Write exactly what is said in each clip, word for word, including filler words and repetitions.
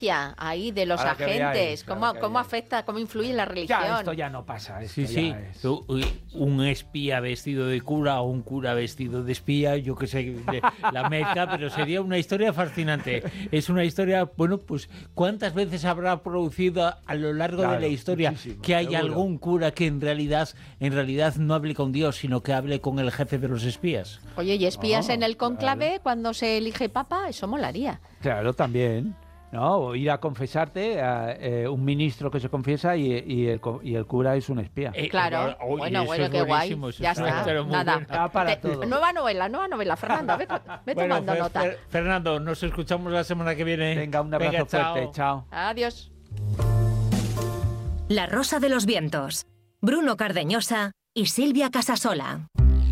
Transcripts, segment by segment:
ahí de los Para que agentes, veáis, cómo, para que cómo veáis. afecta, cómo influye la religión. Ya, esto ya no pasa. Esto Sí, sí, ya es- u- u- un espía vestido de cura o un cura vestido de espía, yo que sé, de- la mezcla, pero sería una historia fascinante. Es una historia, bueno, pues ¿cuántas veces habrá producido a lo largo Claro, de la historia muchísimo, que haya seguro. algún cura que en realidad, en realidad no hable con Dios, sino que hable con el jefe de los espías? Oye, y espías No, en el conclave claro. cuando se elige papa, eso molaría. Claro, también. ¿No? O ir a confesarte a eh, un ministro que se confiesa y, y, el, co- y el cura es un espía. Eh, Claro, eh, oye, bueno, eso bueno, es qué guay. buenísimo, eso Ya es una está, historia muy nada. buena. Da para Te- todo. Nueva novela, nueva novela, Fernando, ve, ve Bueno, tomando Fer- nota. Fer- Fernando, nos escuchamos la semana que viene. Venga, un abrazo chao. fuerte. Chao. Adiós. La Rosa de los Vientos. Bruno Cardeñosa y Silvia Casasola.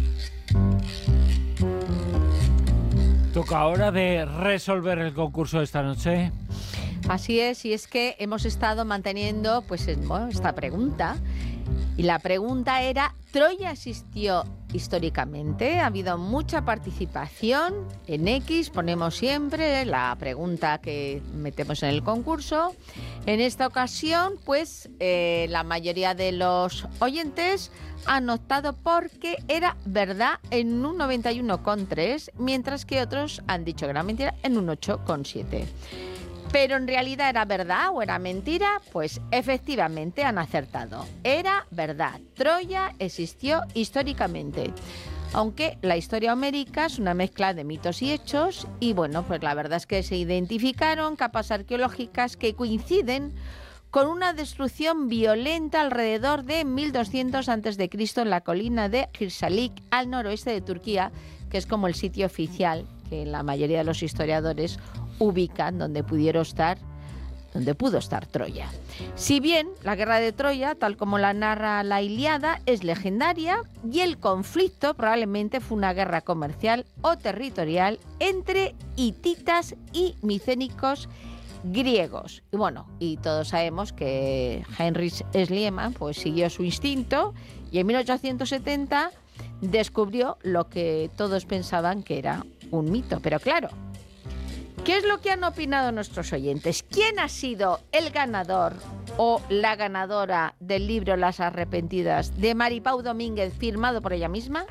Toca ahora de resolver el concurso de esta noche. Así es, y es que hemos estado manteniendo pues en- bueno, esta pregunta. Y la pregunta era, ¿Troya existió históricamente? Ha habido mucha participación. En X ponemos siempre la pregunta que metemos en el concurso. En esta ocasión, pues eh, la mayoría de los oyentes han optado porque era verdad en un noventa y uno coma tres, mientras que otros han dicho que era mentira en un ocho coma siete. Pero en realidad era verdad o era mentira, pues efectivamente han acertado. Era verdad. Troya existió históricamente. Aunque la historia homérica es una mezcla de mitos y hechos, y bueno, pues la verdad es que se identificaron capas arqueológicas que coinciden con una destrucción violenta alrededor de mil doscientos antes de Cristo en la colina de Girsalik, al noroeste de Turquía, que es como el sitio oficial que la mayoría de los historiadores ubican donde pudieron estar, donde pudo estar Troya. Si bien la guerra de Troya, tal como la narra la Ilíada, es legendaria y el conflicto probablemente fue una guerra comercial o territorial entre hititas y micénicos griegos. Y bueno, y todos sabemos que Heinrich Schliemann pues siguió su instinto y en mil ochocientos setenta descubrió lo que todos pensaban que era un mito. Pero claro, ¿qué es lo que han opinado nuestros oyentes? ¿Quién ha sido el ganador o la ganadora del libro Las Arrepentidas de Maripau Domínguez, firmado por ella misma?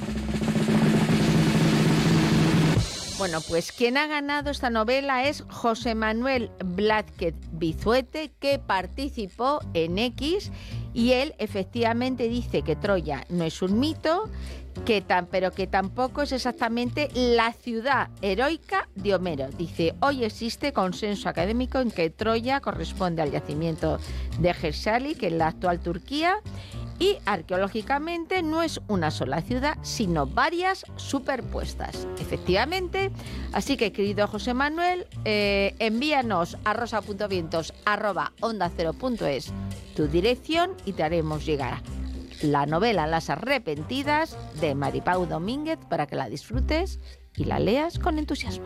Bueno, pues quien ha ganado esta novela es José Manuel Blázquez Bizuete, que participó en X, y él efectivamente dice que Troya no es un mito, que tan, pero que tampoco es exactamente la ciudad heroica de Homero. Dice, hoy existe consenso académico en que Troya corresponde al yacimiento de Girsalik, en la actual Turquía, y arqueológicamente no es una sola ciudad, sino varias superpuestas. Efectivamente, así que querido José Manuel, eh, envíanos a rosa.vientos arroba onda cero punto es tu dirección y te haremos llegar la novela Las Arrepentidas de Maripau Domínguez para que la disfrutes y la leas con entusiasmo.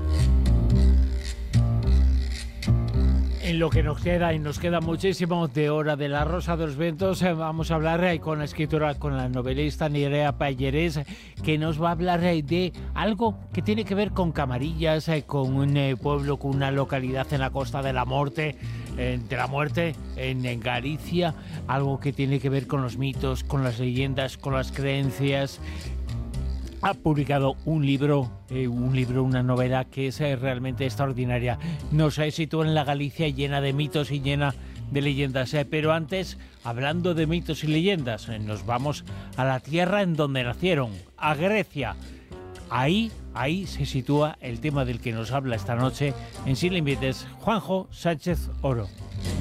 En lo que nos queda, y nos queda muchísimo de hora de La Rosa de los Vientos, eh, vamos a hablar eh, con la escritora, con la novelista Nerea Pallarés, que nos va a hablar eh, de algo que tiene que ver con Camarillas, eh, con un eh, pueblo, con una localidad en la Costa de la Muerte, eh, de la Muerte, en, en Galicia, algo que tiene que ver con los mitos, con las leyendas, con las creencias. Ha publicado un libro, eh, un libro, una novela que es eh, realmente extraordinaria. Nos eh, sitúa en la Galicia llena de mitos y llena de leyendas. Eh, pero antes, hablando de mitos y leyendas, eh, nos vamos a la tierra en donde nacieron, a Grecia. Ahí, ahí se sitúa el tema del que nos habla esta noche en Sin Límites, Juanjo Sánchez Oro.